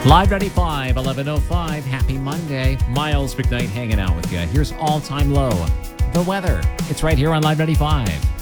Live 95, 11:05. Happy Monday. Miles McKnight hanging out with you. Here's All Time Low. The weather. It's right here on Live 95.